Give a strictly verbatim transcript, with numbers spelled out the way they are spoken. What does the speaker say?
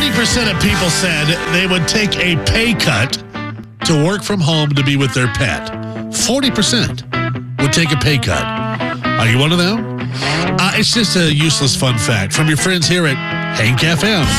forty percent of people said they would take a pay cut to work from home to be with their pet. forty percent would take a pay cut. Are you one of them? Uh, it's just a useless fun fact from your friends here at Hank F M.